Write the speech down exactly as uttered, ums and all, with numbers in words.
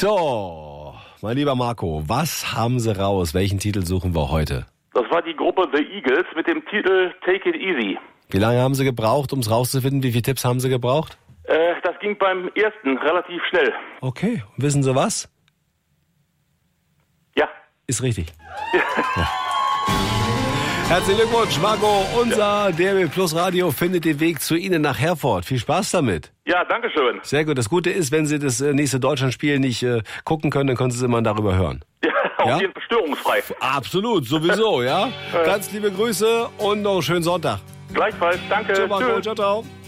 So, mein lieber Marco, was haben Sie raus? Welchen Titel suchen wir heute? Das war die Gruppe The Eagles mit dem Titel Take It Easy. Wie lange haben Sie gebraucht, um es rauszufinden? Wie viele Tipps haben Sie gebraucht? Äh, das ging beim ersten relativ schnell. Okay, wissen Sie was? Ja. Ist richtig. Ja. Herzlichen Glückwunsch, Marco. Unser D R B Plus Radio findet den Weg zu Ihnen nach Herford. Viel Spaß damit. Ja, danke schön. Sehr gut. Das Gute ist, wenn Sie das nächste Deutschlandspiel nicht äh, gucken können, dann können Sie es immer darüber hören. Ja, auf Ja? jeden Fall störungsfrei. Absolut, sowieso, ja. Ganz liebe Grüße und noch einen schönen Sonntag. Gleichfalls, danke. Ciao, Marco. Tschüss. Ciao, ciao.